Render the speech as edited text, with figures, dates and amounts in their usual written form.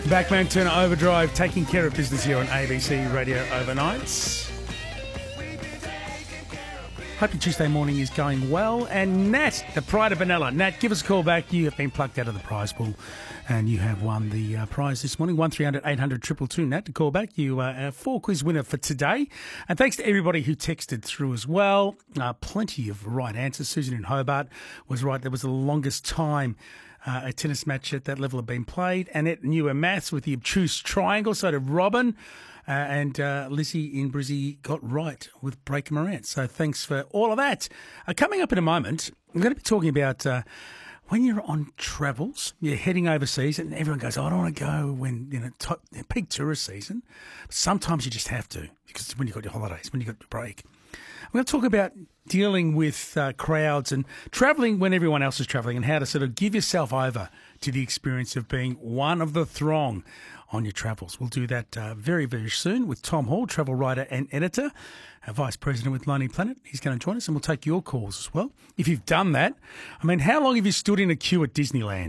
Backman Turner Overdrive, taking care of business here on ABC Radio Overnights. Hope your Tuesday morning is going well. And Nat, the pride of Benalla. Nat, give us a call back. You have been plucked out of the prize pool and you have won the prize this morning. 1300 800 222. Nat, to call back. You are our 4-quiz winner for today. And thanks to everybody who texted through as well. Plenty of right answers. Susan in Hobart was right. There was the longest time a tennis match at that level had been played. Annette knew her maths with the obtuse triangle. So did Robin. And Lizzie in Brizzy got right with Breaker Morant. So thanks for all of that. Coming up in a moment, I'm going to be talking about when you're on travels, you're heading overseas, and everyone goes, I don't want to go when, peak tourist season. But sometimes you just have to, because when you've got your holidays, when you've got your break. I'm going to talk about dealing with crowds and travelling when everyone else is travelling and how to sort of give yourself over to the experience of being one of the throng on your travels. We'll do that very, very soon with Tom Hall, travel writer and editor, our Vice President with Lonely Planet. He's going to join us and we'll take your calls as well. If you've done that, how long have you stood in a queue at Disneyland?